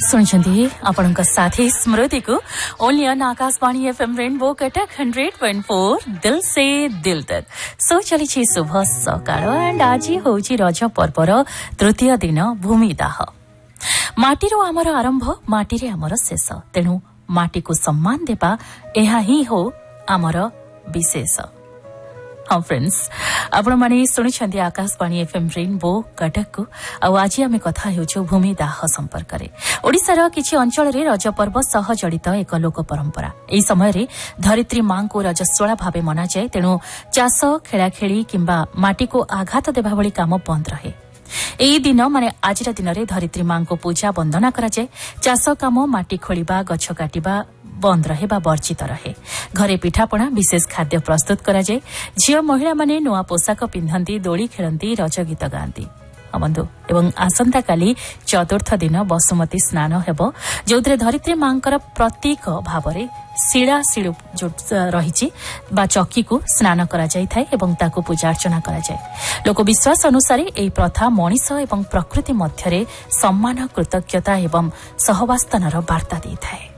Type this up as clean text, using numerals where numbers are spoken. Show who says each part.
Speaker 1: सुनिछन्ती आपणको साथी स्मृति को ओन्ली अन Akashvani FM rainbow Cuttack 100.4 दिल से दिल तक सो चलिछि शुभ सकाळ एंड आज होछि रज पर्वर तृतीय दिन भूमिदाह माटीरो आमर आरंभ माटी रे आमर शेष तेणु माटी को सम्मान देबा एहा ही हो आमर विशेष। हाँ फ्रेंड्स आपण माने सुनिछन्ती आकाशवाणी एफएम रेनबो कटक को आज आमे कथा हेउछु भूमिदाह संपर्क रे। ओडिसार किछि अंचल रे रज पर्व सह जड़ित एक लोक परंपरा। एई समय रे धरित्री मां को रजस्वला भाबे मना जाय तेणु चाष खेलाखेली किंबा माटी को आघात देबा भली काम बंद रहे। एई दिन माने आजिरा दिन रे धरित्री मां को पूजा वंदना करा जाय। चाष काम माटी खोलिबा गछ काटिबा बंद रहे बा वर्जित रहे। घरे पिठापणा विशेष खाद्य प्रस्तुत करा जाय। झियो महिला माने नुआ पोशाक पिंधंती दोली खेलंती रज गीत गांती। बंधु एवं आसंता काली चतुर्थ दिन बसुमती स्नान हेबो जोथरे धरित्री मांकर प्रतीक भावरे शिला शिलु जो रहिछि बा चक्की को स्नान करा जाय थाय एवं ताको पूजा अर्चना करा जाय। लोक विश्वास अनुसार एई प्रथा मनीष एवं प्रकृति मध्यरे सम्मान कृतज्ञता एवं सहवास्तनर वार्ता दै थाय।